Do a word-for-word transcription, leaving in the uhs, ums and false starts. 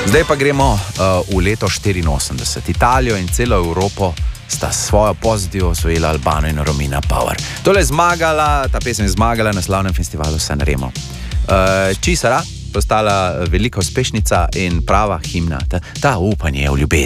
Zdaj pa gremo uh, v leto štiriinosemdeset. Italijo in celo Evropo sta svojo pozitivo osvojila Albano in Romina Power. Tole je zmagala, ta pesem je zmagala na slavnem festivalu Sanremo. Uh, Cisara postala velika uspešnica in prava himna, ta, ta upanje v ljubezni.